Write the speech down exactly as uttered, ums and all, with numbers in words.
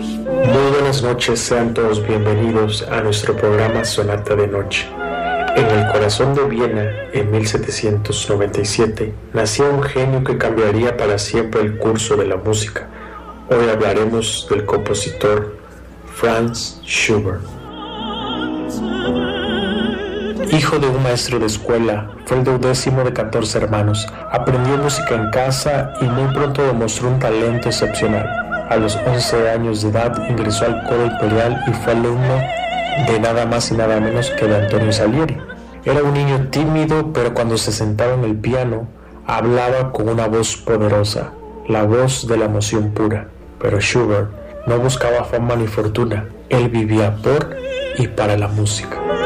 Muy buenas noches, sean todos bienvenidos a nuestro programa Sonata de Noche. En el corazón de Viena, en mil setecientos noventa y siete, nacía un genio que cambiaría para siempre el curso de la música. Hoy hablaremos del compositor Franz Schubert. Hijo de un maestro de escuela, fue el duodécimo de catorce hermanos. Aprendió música en casa y muy pronto demostró un talento excepcional. A los once años de edad ingresó al coro imperial y fue alumno de nada más y nada menos que de Antonio Salieri. Era un niño tímido, pero cuando se sentaba en el piano, hablaba con una voz poderosa, la voz de la emoción pura. Pero Schubert no buscaba fama ni fortuna, él vivía por y para la música.